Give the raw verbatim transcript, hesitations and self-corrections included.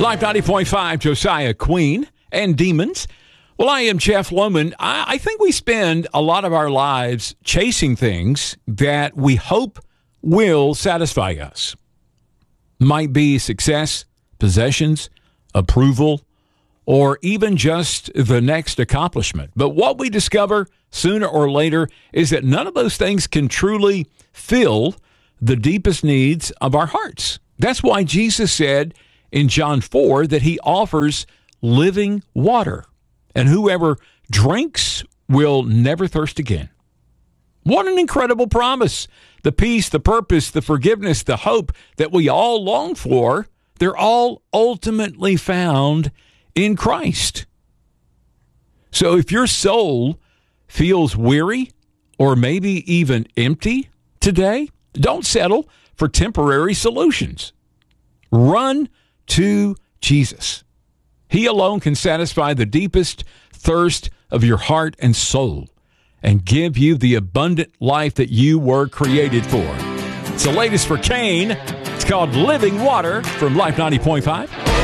Live ninety point five, Josiah Queen and Demons. Well, I am Jeff Lohman. I, I think we spend a lot of our lives chasing things that we hope will satisfy us. Might be success, possessions, approval, or even just the next accomplishment. But what we discover sooner or later is that none of those things can truly fill the deepest needs of our hearts. That's why Jesus said in John four that he offers living water, and whoever drinks will never thirst again. What an incredible promise. The peace, the purpose, the forgiveness, the hope that we all long for, they're all ultimately found in Christ. So if your soul feels weary or maybe even empty today, don't settle for temporary solutions. Run to Jesus. He alone can satisfy the deepest thirst of your heart and soul and give you the abundant life that you were created for. It's the latest for Cain. It's called Living Water from Life ninety point five.